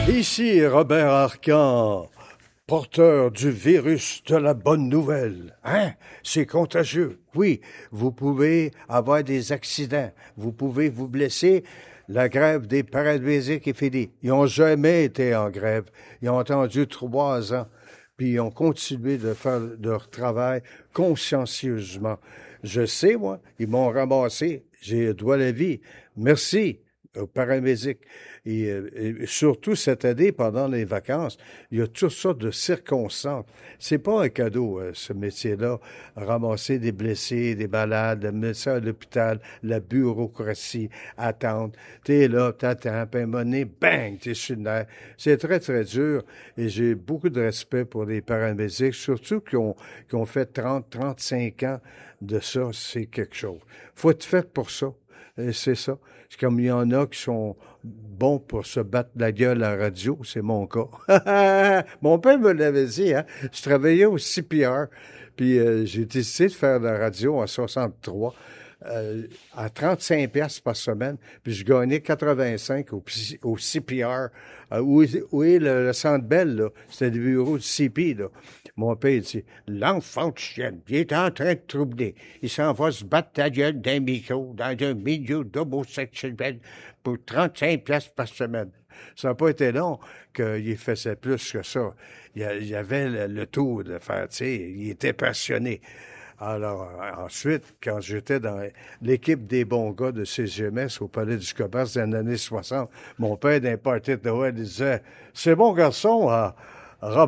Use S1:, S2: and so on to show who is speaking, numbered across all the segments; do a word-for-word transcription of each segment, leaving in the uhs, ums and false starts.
S1: Ici Robert Arcan, porteur du virus de la bonne nouvelle. Hein? C'est contagieux. Oui, vous pouvez avoir des accidents. Vous pouvez vous blesser. La grève des paramédics est finie. Ils n'ont jamais été en grève. Ils ont attendu trois ans. Puis ils ont continué de faire leur travail consciencieusement. Je sais, moi, ils m'ont ramassé. J'ai droit à la vie. Merci aux paramédics. Et, et surtout cette année, pendant les vacances, il y a toutes sortes de circonstances. C'est pas un cadeau, ce métier-là. Ramasser des blessés, des malades, le médecin à l'hôpital, la bureaucratie, attendre. T'es là, t'attends, puis à un moment donné, bang, t'es sur le nerf. C'est très, très dur. Et j'ai beaucoup de respect pour les paramédics, surtout qui ont, qui ont fait trente, trente-cinq ans de ça. C'est quelque chose. Faut être fait pour ça. Et c'est ça. C'est comme il y en a qui sont bons pour se battre la gueule à la radio, c'est mon cas. Mon père me l'avait dit, hein. Je travaillais au C P R, puis euh, j'ai décidé de faire de la radio en soixante-trois, euh, à trente-cinq piastres par semaine, puis je gagnais quatre-vingt-cinq au, au C P R, euh, où, où est le, le Centre Bell, là. C'était le bureau du C P, là. Mon père dit, l'enfant de chienne, il est en train de troubler. Il s'en va se battre la gueule d'un micro, dans un milieu d'homosexuels pour trente-cinq piastres par semaine. Ça n'a pas été long qu'il faisait plus que ça. Il y avait le, le tour de faire, tu sais, il était passionné. Alors, ensuite, quand j'étais dans l'équipe des bons gars de C G M S au Palais du Commerce dans les années soixante, mon père, d'un party de Noël, il disait, « C'est bon garçon, hein, Robert. »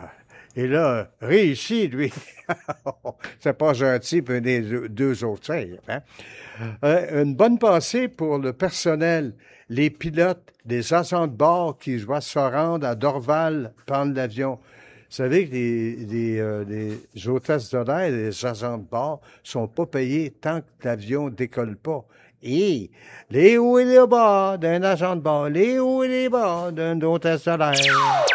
S1: Et là, réussi, lui. C'est pas gentil pour les deux autres. Hein? Euh, une bonne pensée pour le personnel, les pilotes, les agents de bord qui doivent se rendre à Dorval, prendre l'avion. Vous savez que les, les, euh, les hôtesses de l'air et les agents de bord sont pas payés tant que l'avion décolle pas. Et les hauts et les bas d'un agent de bord, les hauts et les bas d'une hôtesse de l'air.